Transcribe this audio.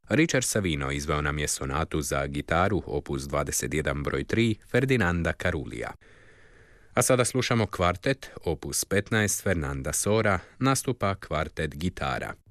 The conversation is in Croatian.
Richard Savino izveo nam je sonatu za gitaru opus 21 broj 3 Ferdinanda Carulija. A sada slušamo kvartet opus 15 Fernanda Sora, nastupa kvartet gitara.